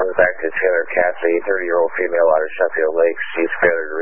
back to Taylor Cassidy, 30-year-old female out of Sheffield Lakes. She's failure to